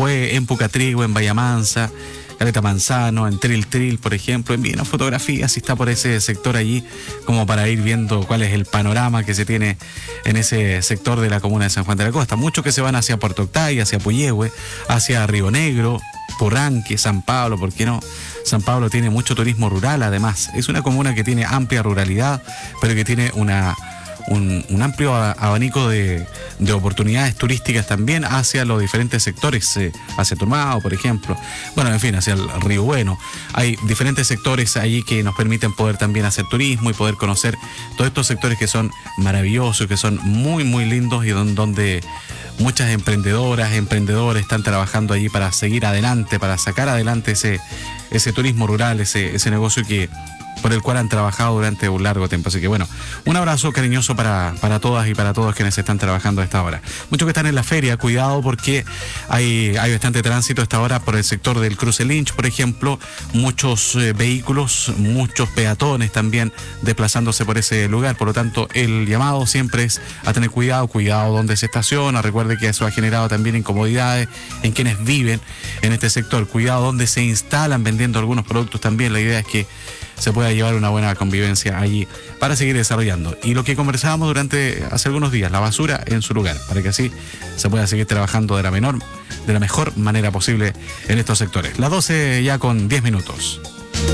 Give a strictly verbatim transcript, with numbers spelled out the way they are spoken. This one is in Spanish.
después en Pucatrigo, en Vallamansa, Caleta Manzano, en Tril Tril, por ejemplo. Envíenos fotografías si está por ese sector allí, como para ir viendo cuál es el panorama que se tiene en ese sector de la comuna de San Juan de la Costa. Muchos que se van hacia Puerto Octay, hacia Puyehue, hacia Río Negro, Purranque, San Pablo, ¿por qué no? San Pablo tiene mucho turismo rural, además. Es una comuna que tiene amplia ruralidad, pero que tiene una... Un, un amplio abanico de, de oportunidades turísticas también hacia los diferentes sectores, eh, hacia Turmao, por ejemplo, bueno, en fin, hacia el Río Bueno. Hay diferentes sectores allí que nos permiten poder también hacer turismo y poder conocer todos estos sectores que son maravillosos, que son muy, muy lindos y don, donde muchas emprendedoras, emprendedores están trabajando allí para seguir adelante, para sacar adelante ese, ese turismo rural, ese, ese negocio que por el cual han trabajado durante un largo tiempo. Así que bueno, un abrazo cariñoso para, para todas y para todos quienes están trabajando a esta hora. Muchos que están en la feria, cuidado porque hay, hay bastante tránsito a esta hora por el sector del Cruce Lynch, por ejemplo, muchos eh, vehículos, muchos peatones también desplazándose por ese lugar. Por lo tanto, el llamado siempre es a tener cuidado, cuidado donde se estaciona. Recuerde que eso ha generado también incomodidades en quienes viven en este sector. Cuidado donde se instalan vendiendo algunos productos también. La idea es que se pueda llevar una buena convivencia allí para seguir desarrollando. Y lo que conversábamos durante hace algunos días, la basura en su lugar, para que así se pueda seguir trabajando de la menor, de la mejor manera posible en estos sectores. Las doce ya con diez minutos.